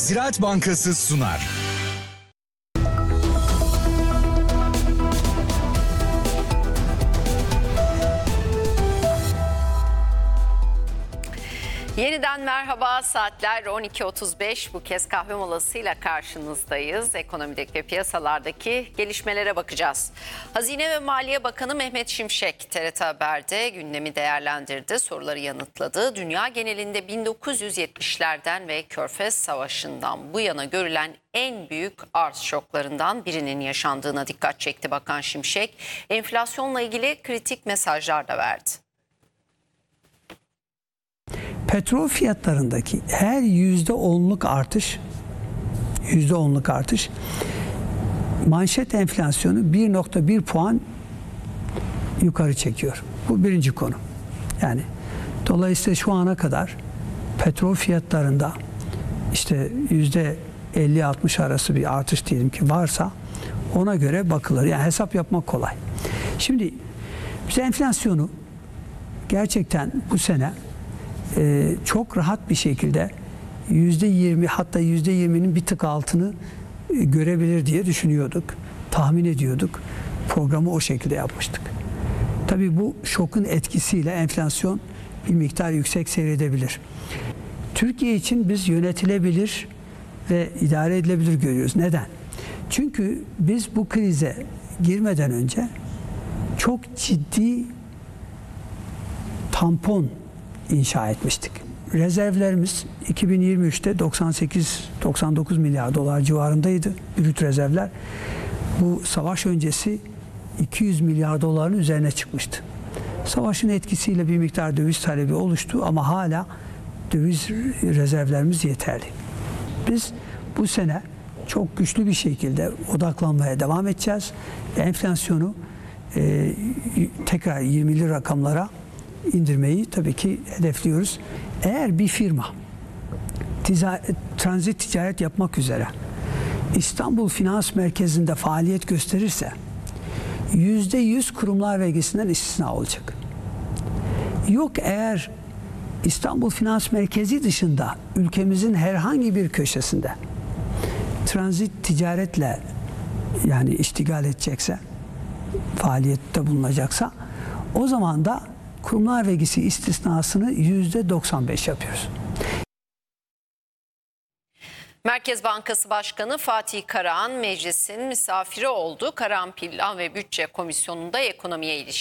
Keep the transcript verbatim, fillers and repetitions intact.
Ziraat Bankası sunar. Yeniden merhaba, saatler on iki otuz beş. Bu kez kahve molasıyla karşınızdayız. Ekonomideki ve piyasalardaki gelişmelere bakacağız. Hazine ve Maliye Bakanı Mehmet Şimşek T R T Haber'de gündemi değerlendirdi, soruları yanıtladı. Dünya genelinde bin dokuz yüz yetmişlerden ve Körfez Savaşı'ndan bu yana görülen en büyük arz şoklarından birinin yaşandığına dikkat çekti Bakan Şimşek. Enflasyonla ilgili kritik mesajlar da verdi. Petrol fiyatlarındaki her yüzde onluk artış, yüzde onluk artış, manşet enflasyonu bir nokta bir puan yukarı çekiyor. Bu birinci konu. Yani dolayısıyla şu ana kadar petrol fiyatlarında işte yüzde elli altmış arası bir artış diyelim ki varsa ona göre bakılır. Yani hesap yapmak kolay. Şimdi biz enflasyonu gerçekten bu sene Ee, çok rahat bir şekilde yüzde yirmi hatta yüzde yirminin bir tık altını e, görebilir diye düşünüyorduk. Tahmin ediyorduk. Programı o şekilde yapmıştık. Tabii bu şokun etkisiyle enflasyon bir miktar yüksek seyredebilir. Türkiye için biz yönetilebilir ve idare edilebilir görüyoruz. Neden? Çünkü biz bu krize girmeden önce çok ciddi tampon inşa etmiştik. Rezervlerimiz iki bin yirmi üçte doksan sekiz doksan dokuz milyar dolar civarındaydı brüt rezervler. Bu savaş öncesi iki yüz milyar doların üzerine çıkmıştı. Savaşın etkisiyle bir miktar döviz talebi oluştu ama hala döviz rezervlerimiz yeterli. Biz bu sene çok güçlü bir şekilde odaklanmaya devam edeceğiz. Enflasyonu e, tekrar yirmili rakamlara indirmeyi tabii ki hedefliyoruz. Eğer bir firma tiza, transit ticaret yapmak üzere İstanbul Finans Merkezi'nde faaliyet gösterirse yüzde yüz kurumlar vergisinden istisna olacak. Yok eğer İstanbul Finans Merkezi dışında ülkemizin herhangi bir köşesinde transit ticaretle yani iştigal edecekse, faaliyette bulunacaksa o zaman da kurumlar vergisi istisnasını yüzde doksan beş yapıyoruz. Merkez Bankası Başkanı Fatih Karahan meclisin misafiri oldu. Karahan Plan ve Bütçe Komisyonu'nda ekonomiye ilişkin